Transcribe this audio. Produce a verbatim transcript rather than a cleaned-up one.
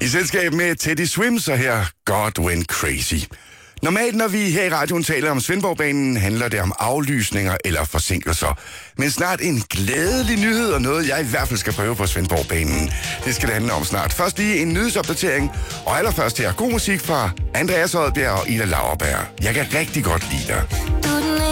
I selskab med Teddy Swims, så her God Went Crazy. Normalt, når vi her i radioen taler om Svendborgbanen, handler det om aflysninger eller forsinkelser. Men snart en glædelig nyhed, og noget jeg i hvert fald skal prøve på Svendborgbanen. Det skal det handle om snart. Først lige en nyhedsopdatering, og allerførst her god musik fra Andreas Odbjerg og Ida Lauerberg. Jeg kan rigtig godt lide dig.